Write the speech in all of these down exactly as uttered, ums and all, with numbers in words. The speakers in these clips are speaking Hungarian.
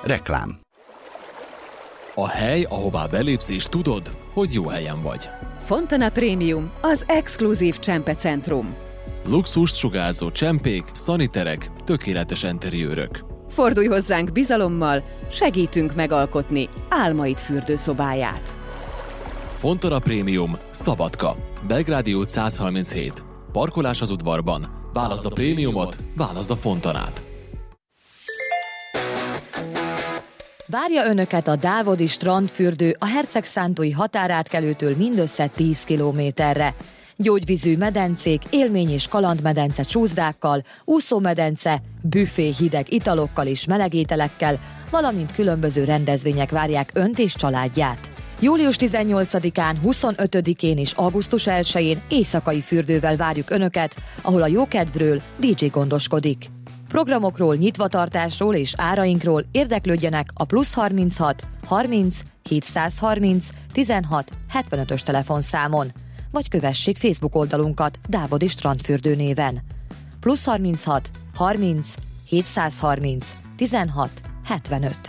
Reklám. A hely, ahová belépsz és tudod, hogy jó helyen vagy. Fontana Premium, az exkluzív csempecentrum. Luxust sugárzó csempék, szaniterek, tökéletes enteriőrök. Fordulj hozzánk bizalommal, segítünk megalkotni álmaid fürdőszobáját. Fontana Premium, Szabadka, Belgrádi út száz harminchét. Parkolás az udvarban. Válaszd a prémiumot, válaszd a Fontanát. Várja Önöket a Dávodi strandfürdő a Hercegszántói határátkelőtől mindössze tíz kilométerre. Gyógyvízű medencék, élmény- és kalandmedence csúszdákkal, úszómedence, büfé hideg italokkal és melegételekkel, valamint különböző rendezvények várják Önt és családját. július tizennyolcadikán, huszonötödikén és augusztus elsején éjszakai fürdővel várjuk Önöket, ahol a jókedvről dé dzsé gondoskodik. Programokról, nyitvatartásról és árainkról érdeklődjenek a plusz harminchat harminc hétszázharminc tizenhat hetvenötös telefonszámon, vagy kövessék Facebook oldalunkat Dávodi Strandfürdő néven. plusz harminchat harminc hétszázharminc tizenhat hetvenöt.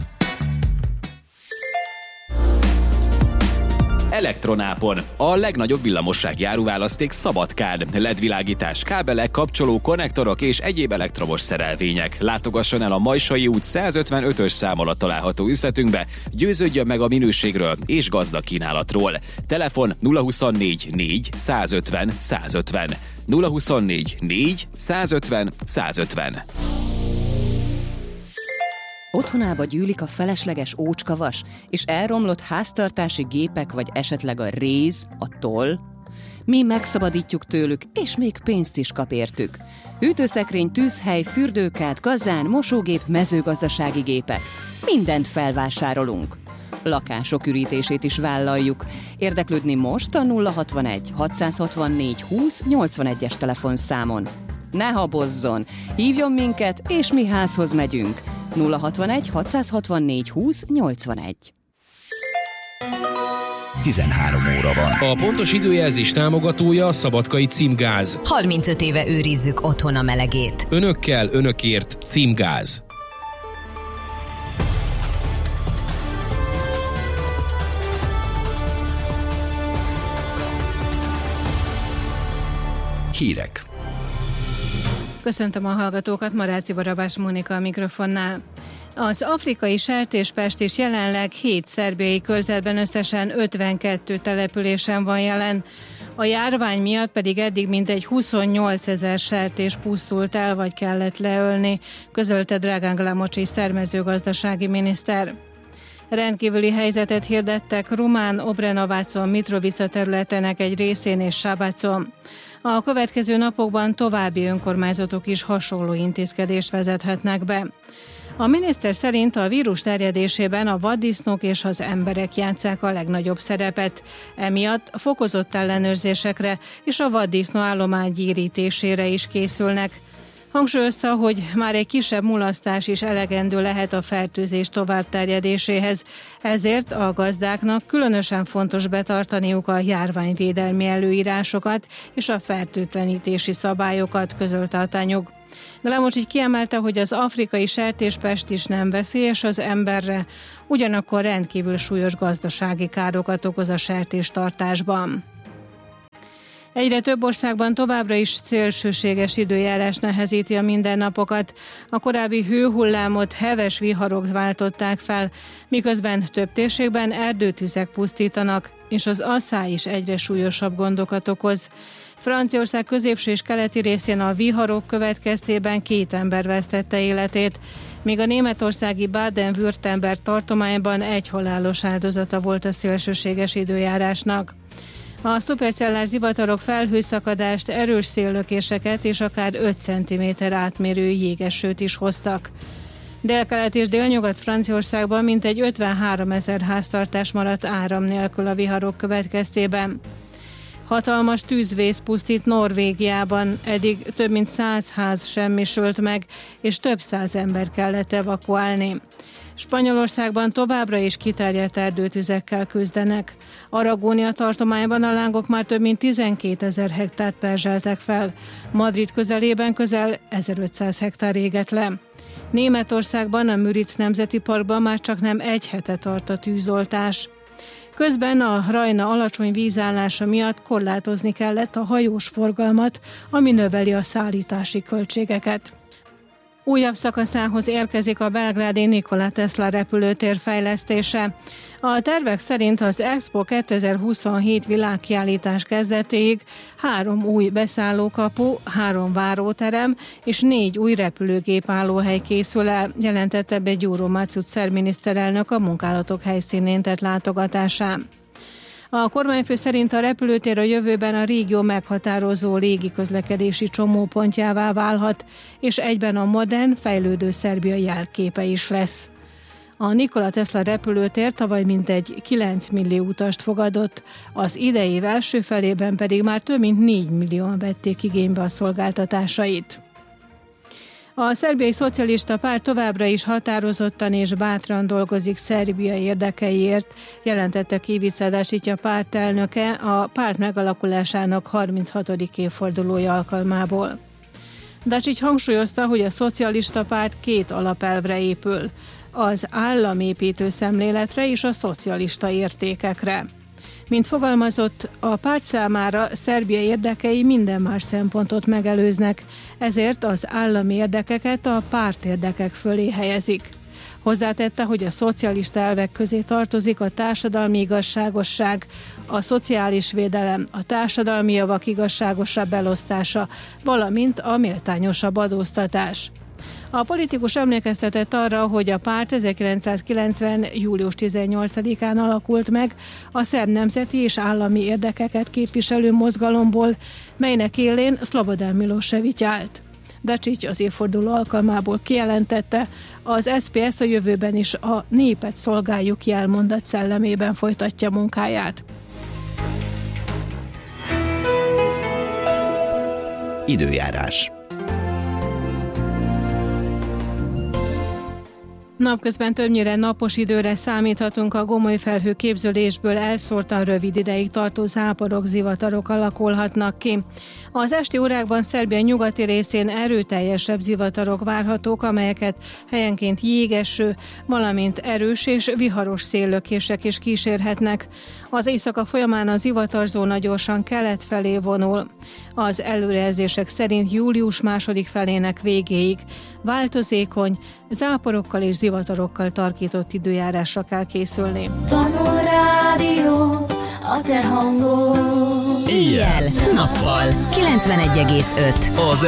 Elektronápon. A legnagyobb villamossági áruválaszték Szabadkán. el é dé világítás, kábelek, kapcsoló, konnektorok és egyéb elektromos szerelvények. Látogasson el a Majsai út százötvenötös szám alatt található üzletünkbe, győződjön meg a minőségről és gazdag kínálatról. Telefon nulla huszonnégy négy százötven százötven. nulla huszonnégy négy százötven százötven. Otthonába gyűlik a felesleges ócskavas és elromlott háztartási gépek, vagy esetleg a réz, a toll? Mi megszabadítjuk tőlük, és még pénzt is kap értük. Hűtőszekrény, tűzhely, fürdőkád, kazán, mosógép, mezőgazdasági gépek. Mindent felvásárolunk. Lakások ürítését is vállaljuk. Érdeklődni most a nulla hatvanegy hatszázhatvannégy húsz nyolcvanegyes telefonszámon. Ne habozzon, hívjon minket, és mi házhoz megyünk. nulla hatvanegy hatszázhatvannégy húsz nyolcvanegy. tizenhárom óra van. A pontos időjelzés támogatója a Szabadkai Címgáz. harmincöt éve őrizzük otthon a melegét. Önökkel, önökért Címgáz. Hírek. Köszöntöm a hallgatókat, Maráci Barabás Mónika a mikrofonnál. Az afrikai sertéspest is jelenleg hét szerbiai körzetben összesen ötvenkettő településen van jelen. A járvány miatt pedig eddig mintegy huszonnyolcezer sertés pusztult el, vagy kellett leölni, közölte Dragan Glamocsi szermezőgazdasági miniszter. Rendkívüli helyzetet hirdettek Rumán, Obrenovacon, Mitrovica területének egy részén és Sábacon. A következő napokban további önkormányzatok is hasonló intézkedést vezethetnek be. A miniszter szerint a vírus terjedésében a vaddisznók és az emberek játsszák a legnagyobb szerepet, emiatt fokozott ellenőrzésekre és a vaddisznó állomány gyérítésére is készülnek. Hangsúlyozta, hogy már egy kisebb mulasztás is elegendő lehet a fertőzés továbbterjedéséhez, ezért a gazdáknak különösen fontos betartaniuk a járványvédelmi előírásokat és a fertőtlenítési szabályokat, közölte a tanyog. Glamocsi kiemelte, hogy az afrikai sertéspest is nem veszélyes az emberre, ugyanakkor rendkívül súlyos gazdasági károkat okoz a sertéstartásban. Egyre több országban továbbra is szélsőséges időjárás nehezíti a mindennapokat. A korábbi hőhullámot heves viharok váltották fel, miközben több térségben erdőtüzek pusztítanak, és az asszály is egyre súlyosabb gondokat okoz. Franciaország középső és keleti részén a viharok következtében két ember vesztette életét, míg a németországi Baden-Württemberg tartományban egy halálos áldozata volt a szélsőséges időjárásnak. A szupercellás zivatarok felhőszakadást, erős széllökéseket és akár öt centiméter átmérő jégesőt is hoztak. Délkelet és délnyugat Franciaországban mintegy ötvenhárom ezer háztartás maradt áram nélkül a viharok következtében. Hatalmas tűzvész pusztít Norvégiában, eddig több mint száz ház semmisült meg, és több száz ember kellett evakuálni. Spanyolországban továbbra is kiterjedt erdőtüzekkel küzdenek. Aragónia tartományban a lángok már több mint tizenkétezer hektárt perzseltek fel. Madrid közelében közel ezerötszáz hektár égett le. Németországban, a Müritz Nemzeti Parkban már csak nem egy hete tart a tűzoltás. Közben a Rajna alacsony vízállása miatt korlátozni kellett a hajós forgalmat, ami növeli a szállítási költségeket. Újabb szakaszához érkezik a belgrádi Nikola Tesla repülőtér fejlesztése. A tervek szerint az Expo kétezer-huszonhét világkiállítás kezdetéig három új beszállókapu, három váróterem és négy új repülőgép állóhely készül el, jelentette be Gyuro Matsutser miniszterelnök a munkálatok helyszínén tett látogatásán. A kormányfő szerint a repülőtér a jövőben a régió meghatározó légiközlekedési csomópontjává válhat, és egyben a modern, fejlődő Szerbia jelképe is lesz. A Nikola Tesla repülőtér tavaly mintegy kilenc millió utast fogadott, az idei év első felében pedig már több mint négy millióan vették igénybe a szolgáltatásait. A szerbiai szocialista párt továbbra is határozottan és bátran dolgozik Szerbia érdekeiért, jelentette ki Ivica Dačić pártelnöke a párt megalakulásának harminchatodik évfordulója alkalmából. Dačić hangsúlyozta, hogy a szocialista párt két alapelvre épül, az államépítő szemléletre és a szocialista értékekre. Mint fogalmazott, a párt számára Szerbia érdekei minden más szempontot megelőznek, ezért az állami érdekeket a pártérdekek fölé helyezik. Hozzátette, hogy a szocialista elvek közé tartozik a társadalmi igazságosság, a szociális védelem, a társadalmi javak igazságosabb elosztása, valamint a méltányosabb adóztatás. A politikus emlékeztetett arra, hogy a párt ezerkilencszázkilencven. július tizennyolcadikán alakult meg a szerb nemzeti és állami érdekeket képviselő mozgalomból, melynek élén Slobodan Milošević állt. Dačić az évforduló alkalmából kijelentette, az es zé pé es a jövőben is a népet szolgáljuk jelmondat szellemében folytatja munkáját. Időjárás. Napközben többnyire napos időre számíthatunk, a gomoly felhőképződésből elszórtan rövid ideig tartó záporok, zivatarok alakulhatnak ki. Az esti órákban Szerbia nyugati részén erőteljesebb zivatarok várhatók, amelyeket helyenként jégeső, valamint erős és viharos széllökések is kísérhetnek. Az éjszaka folyamán a zivatarzóna gyorsan kelet felé vonul. Az előrejelzések szerint július második felének végéig változékony, záporokkal és zivatarokkal tarkított időjárásra kell készülni. Rádió, a te hangod. Éjjel, nappal, kilencvenegy egész öt. Az